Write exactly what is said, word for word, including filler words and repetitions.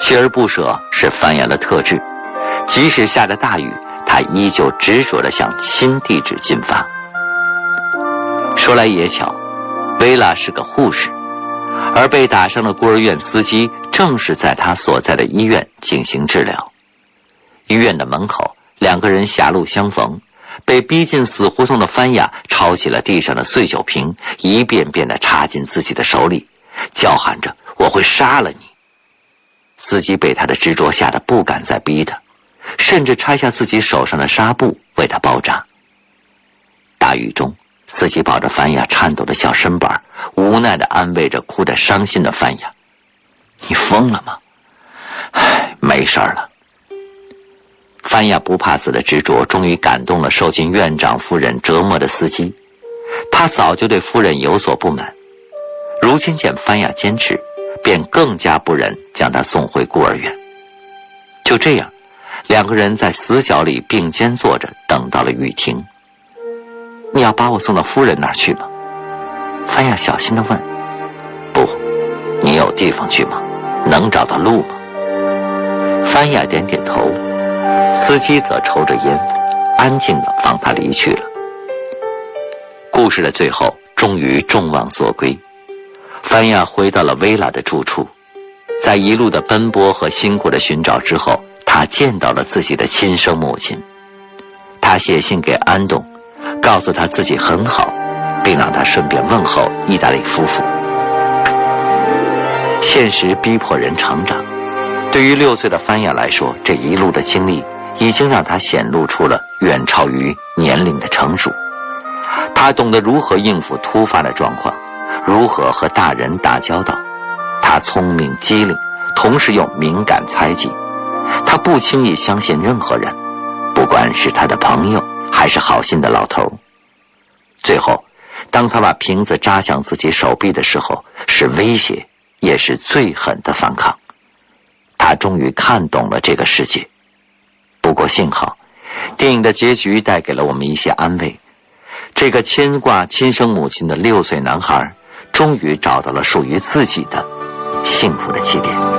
锲而不舍是范雅的特质，即使下着大雨，他依旧执着地向新地址进发。说来也巧，薇拉是个护士，而被打伤的孤儿院司机正是在他所在的医院进行治疗。医院的门口，两个人狭路相逢，被逼进死胡同的范雅抄起了地上的碎酒瓶，一遍遍地插进自己的手里，叫喊着我会杀了你。司机被他的执着吓得不敢再逼他，甚至拆下自己手上的纱布为他包扎。大雨中，司机抱着范雅颤抖的小身板，无奈地安慰着哭得伤心的范雅：你疯了吗？唉，没事了。范雅不怕死的执着终于感动了受尽院长夫人折磨的司机，他早就对夫人有所不满，如今见范雅坚持，便更加不忍将她送回孤儿院。就这样，两个人在死角里并肩坐着，等到了雨停。你要把我送到夫人那儿去吗？范雅小心地问。不，你有地方去吗？能找到路吗？范雅点点头，司机则抽着烟，安静地放他离去了。故事的最后终于众望所归，范雅回到了薇拉的住处。在一路的奔波和辛苦的寻找之后，他见到了自己的亲生母亲。他写信给安东，告诉他自己很好，并让他顺便问候意大利夫妇。现实逼迫人成长，对于六岁的范雅来说，这一路的经历已经让他显露出了远超于年龄的成熟。他懂得如何应付突发的状况，如何和大人打交道。他聪明机灵，同时又敏感猜忌。他不轻易相信任何人，不管是他的朋友还是好心的老头。最后，当他把瓶子扎向自己手臂的时候，是威胁，也是最狠的反抗。他终于看懂了这个世界。不过幸好，电影的结局带给了我们一些安慰。这个牵挂亲生母亲的六岁男孩，终于找到了属于自己的幸福的起点。